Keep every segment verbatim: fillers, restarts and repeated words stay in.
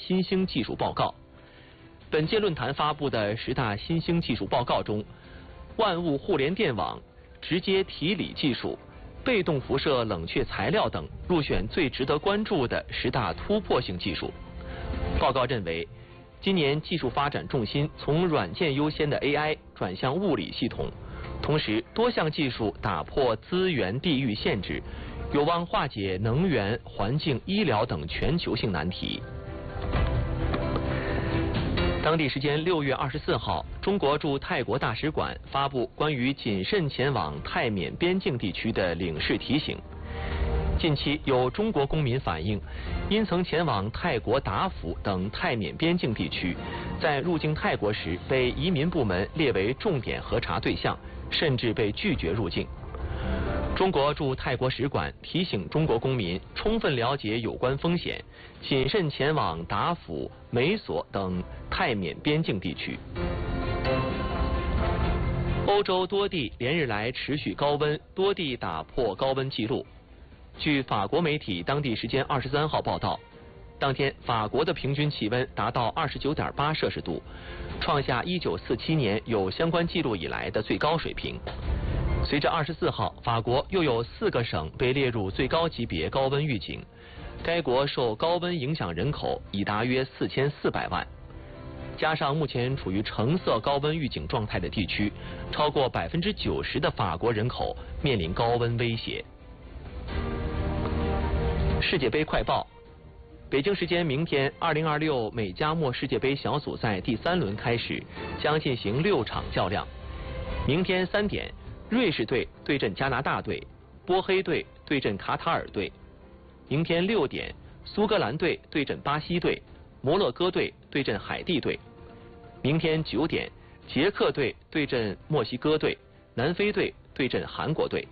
新兴技术报告。本届论坛发布的十大新兴技术报告中，万物互联电网、直接提锂技术、被动辐射冷却材料等入选最值得关注的十大突破性技术。报告认为，今年技术发展重心从软件优先的 A I 转向物理系统，同时多项技术打破资源地域限制，有望化解能源、环境、医疗等全球性难题。当地时间六月二十四号，中国驻泰国大使馆发布关于谨慎前往泰缅边境地区的领事提醒。近期有中国公民反映，因曾前往泰国达府等泰缅边境地区，在入境泰国时被移民部门列为重点核查对象，甚至被拒绝入境。中国驻泰国使馆提醒中国公民充分了解有关风险，谨慎前往达府、美索等泰缅边境地区。欧洲多地连日来持续高温，多地打破高温纪录。据法国媒体当地时间二十三号报道，当天法国的平均气温达到二十九点八摄氏度，创下一九四七年有相关记录以来的最高水平。随着二十四号，法国又有四个省被列入最高级别高温预警，该国受高温影响人口已达约四千四百万。加上目前处于橙色高温预警状态的地区，超过百分之九十的法国人口面临高温威胁。世界杯快报：北京时间明天，二零二六美加墨世界杯小组赛第三轮开始，将进行六场较量。明天三点，瑞士队对阵加拿大队，波黑队对阵卡塔尔队。明天六点，苏格兰队对阵巴西队，摩洛哥队对阵海地队。明天九点，捷克队对阵墨西哥队，南非队对阵韩国队。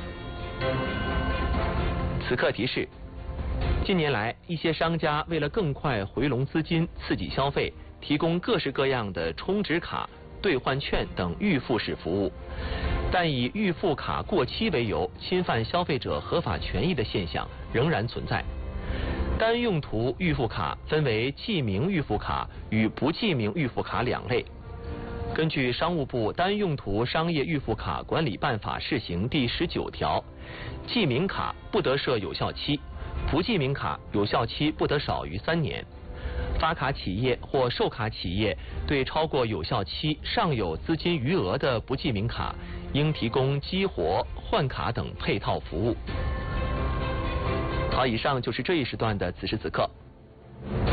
此刻提示：近年来，一些商家为了更快回笼资金、刺激消费，提供各式各样的充值卡、兑换券等预付式服务，但以预付卡过期为由侵犯消费者合法权益的现象仍然存在。单用途预付卡分为记名预付卡与不记名预付卡两类。根据商务部单用途商业预付卡管理办法试行第十九条，记名卡不得设有效期，不记名卡有效期不得少于三年。发卡企业或售卡企业对超过有效期尚有资金余额的不记名卡，应提供激活、换卡等配套服务。好，以上就是这一时段的此时此刻。